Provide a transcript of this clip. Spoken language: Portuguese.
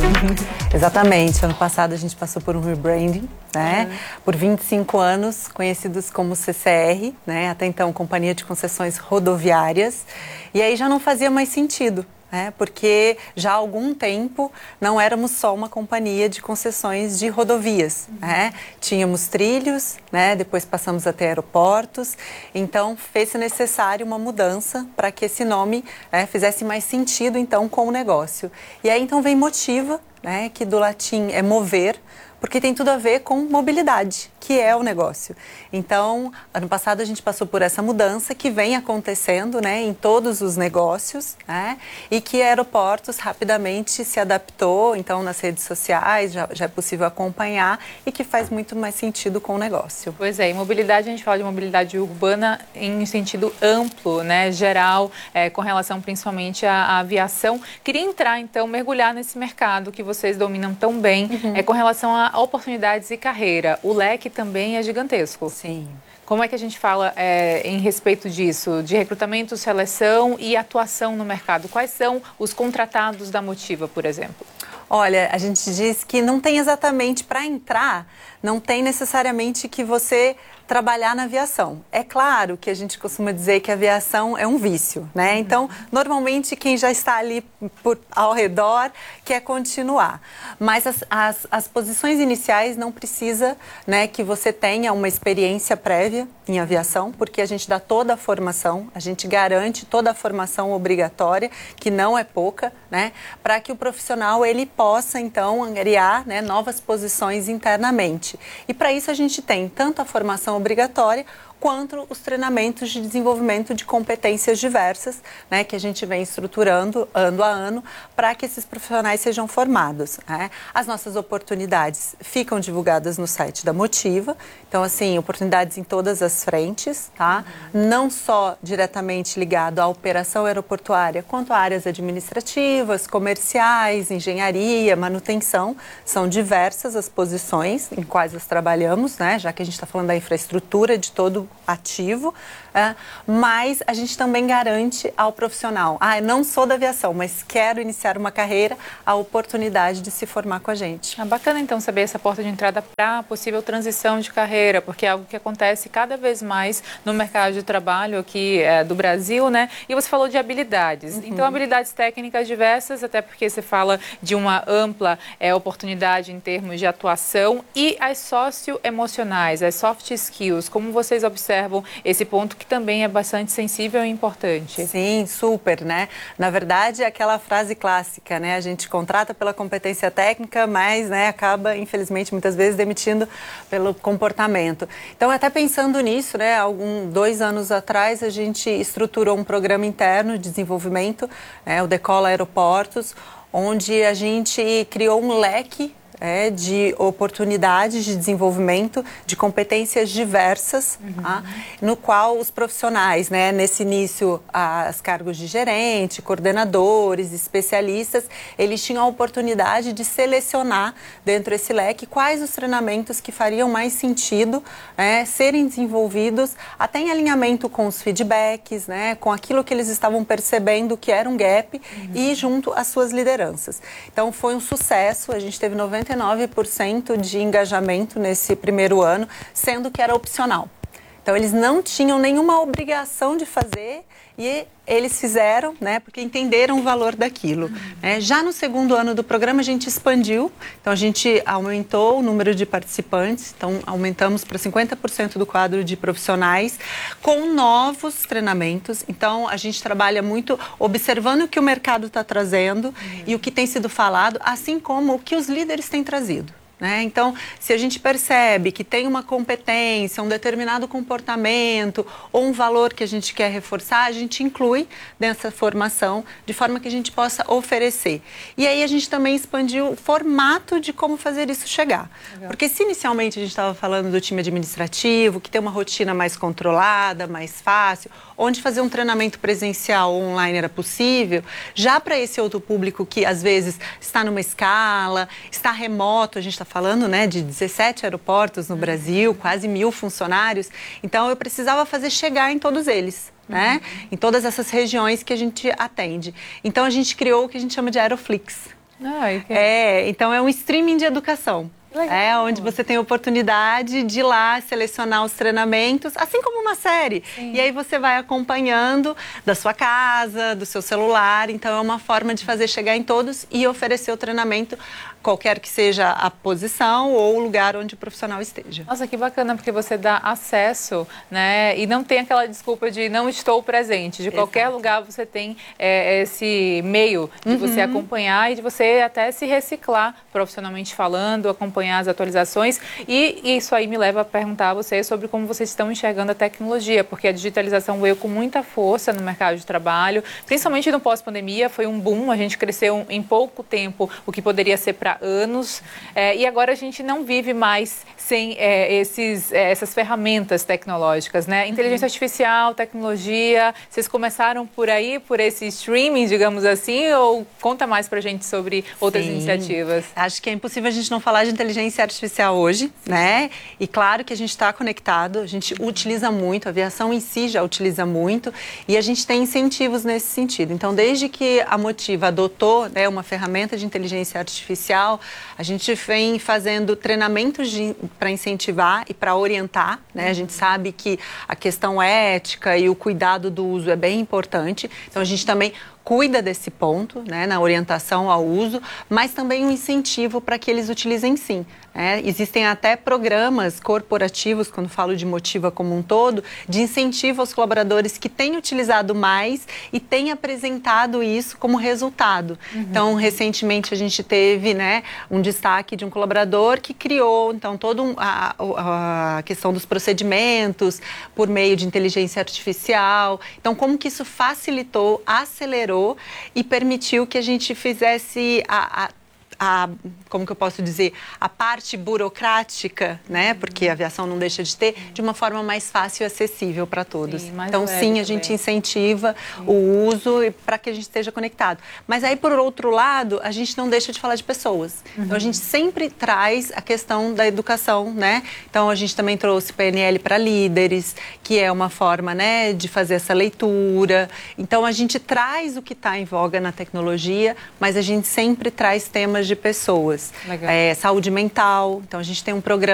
Exatamente. Ano passado a gente passou por um rebranding, né? Por 25 anos, conhecidos como CCR, né? Até então, Companhia de Concessões Rodoviárias. E aí já não fazia mais sentido, né? Porque já há algum tempo não éramos só uma companhia de concessões de rodovias, né? Tínhamos trilhos, né? Depois passamos a ter aeroportos. Então, fez-se necessário uma mudança para que esse nome fizesse mais sentido, então, com o negócio. E aí, então, vem Motiva, né? Que do latim é mover, porque tem tudo a ver com mobilidade, que é o negócio. Então, ano passado a gente passou por essa mudança que vem acontecendo, né, em todos os negócios, né, e que aeroportos rapidamente se adaptou, então nas redes sociais já é possível acompanhar e que faz muito mais sentido com o negócio. Pois é, e mobilidade, a gente fala de mobilidade urbana em sentido amplo, né, geral, com relação principalmente à aviação. Queria entrar, então, mergulhar nesse mercado que vocês dominam tão bem, com relação a oportunidades e carreira. O leque também é gigantesco. Sim. Como é que a gente fala em respeito disso, de recrutamento, seleção e atuação no mercado? Quais são os contratados da Motiva, por exemplo? Olha, a gente diz que não tem exatamente para entrar, não tem necessariamente que você trabalhar na aviação. É claro que a gente costuma dizer que a aviação é um vício, né? Então, normalmente quem já está ali ao redor quer continuar. Mas as posições iniciais não precisa, né, que você tenha uma experiência prévia em aviação, porque a gente dá toda a formação, a gente garante toda a formação obrigatória, que não é pouca, né, para que o profissional ele possa então angariar, né, novas posições internamente. E para isso a gente tem tanto a formação obrigatória quanto os treinamentos de desenvolvimento de competências diversas, né, que a gente vem estruturando ano a ano para que esses profissionais sejam formados, né? As nossas oportunidades ficam divulgadas no site da Motiva, então assim, oportunidades em todas as frentes, tá? Não só diretamente ligado à operação aeroportuária, quanto a áreas administrativas, comerciais, engenharia, manutenção, são diversas as posições em quais nós trabalhamos, né? Já que a gente está falando da infraestrutura de todo ativo, mas a gente também garante ao profissional, não sou da aviação, mas quero iniciar uma carreira, a oportunidade de se formar com a gente. É bacana então saber essa porta de entrada para a possível transição de carreira, porque é algo que acontece cada vez mais no mercado de trabalho aqui do Brasil, né? E você falou de habilidades, então habilidades técnicas diversas, até porque você fala de uma ampla oportunidade em termos de atuação, e as socioemocionais, as soft skills, como vocês observam esse ponto que também é bastante sensível e importante. Sim, super, né? Na verdade, é aquela frase clássica, né? A gente contrata pela competência técnica, mas, né, acaba, infelizmente, muitas vezes demitindo pelo comportamento. Então, até pensando nisso, né, 2 anos atrás, a gente estruturou um programa interno de desenvolvimento, né, o Decola Aeroportos, onde a gente criou um leque de oportunidades de desenvolvimento de competências diversas, no qual os profissionais, né, nesse início, os cargos de gerente, coordenadores, especialistas, eles tinham a oportunidade de selecionar dentro desse leque quais os treinamentos que fariam mais sentido serem desenvolvidos até em alinhamento com os feedbacks, né, com aquilo que eles estavam percebendo que era um gap e junto às suas lideranças. Então, foi um sucesso, a gente teve 99% de engajamento nesse primeiro ano, sendo que era opcional. Então, eles não tinham nenhuma obrigação de fazer e eles fizeram, né, porque entenderam o valor daquilo. Já no segundo ano do programa, a gente expandiu, então a gente aumentou o número de participantes, então aumentamos para 50% do quadro de profissionais, com novos treinamentos. Então, a gente trabalha muito observando o que o mercado está trazendo e o que tem sido falado, assim como o que os líderes têm trazido. Então, se a gente percebe que tem uma competência, um determinado comportamento ou um valor que a gente quer reforçar, a gente inclui nessa formação de forma que a gente possa oferecer. E aí a gente também expandiu o formato de como fazer isso chegar. Legal. Porque se inicialmente a gente estava falando do time administrativo, que tem uma rotina mais controlada, mais fácil, onde fazer um treinamento presencial ou online era possível, já para esse outro público que às vezes está numa escala, está remoto, a gente está falando, né, de 17 aeroportos no Brasil, quase 1.000 funcionários, então eu precisava fazer chegar em todos eles, né, em todas essas regiões que a gente atende. Então a gente criou o que a gente chama de Aeroflix. Então é um streaming de educação. Legal. Onde você tem a oportunidade de ir lá selecionar os treinamentos, assim como uma série. Sim. E aí você vai acompanhando da sua casa, do seu celular. Então é uma forma de fazer chegar em todos e oferecer o treinamento, qualquer que seja a posição ou o lugar onde o profissional esteja. Nossa, que bacana, porque você dá acesso, né? E não tem aquela desculpa de não estou presente. De qualquer lugar você tem esse meio de você acompanhar e de você até se reciclar profissionalmente falando, acompanhar as atualizações, e isso aí me leva a perguntar a vocês sobre como vocês estão enxergando a tecnologia, porque a digitalização veio com muita força no mercado de trabalho, principalmente no pós-pandemia, foi um boom, a gente cresceu em pouco tempo, o que poderia ser para anos, e agora a gente não vive mais sem essas ferramentas tecnológicas, né? Inteligência artificial, tecnologia, vocês começaram por aí, por esse streaming, digamos assim, ou conta mais pra gente sobre outras iniciativas? Acho que é impossível a gente não falar de inteligência artificial hoje, né? E claro que a gente está conectado, a gente utiliza muito, a aviação em si já utiliza muito, e a gente tem incentivos nesse sentido. Então, desde que a Motiva adotou, né, uma ferramenta de inteligência artificial, a gente vem fazendo treinamentos para incentivar e para orientar, né? A gente sabe que a questão ética e o cuidado do uso é bem importante, então a gente também cuida desse ponto, né, na orientação ao uso, mas também um incentivo para que eles utilizem sim. Existem até programas corporativos, quando falo de Motiva como um todo, de incentivo aos colaboradores que têm utilizado mais e têm apresentado isso como resultado. Então, recentemente a gente teve, né, um destaque de um colaborador que criou, então, toda a questão dos procedimentos por meio de inteligência artificial. Então, como que isso facilitou, acelerou e permitiu que a gente fizesse como que eu posso dizer, a parte burocrática, né? Porque a aviação não deixa de ter, de uma forma mais fácil e acessível para todos. Então, sim, a gente incentiva o uso para que a gente esteja conectado. Mas aí, por outro lado, a gente não deixa de falar de pessoas. Então, a gente sempre traz a questão da educação, né? Então, a gente também trouxe PNL para líderes, que é uma forma, né, de fazer essa leitura. Então, a gente traz o que está em voga na tecnologia, mas a gente sempre traz temas de pessoas. Saúde mental, então a gente tem um programa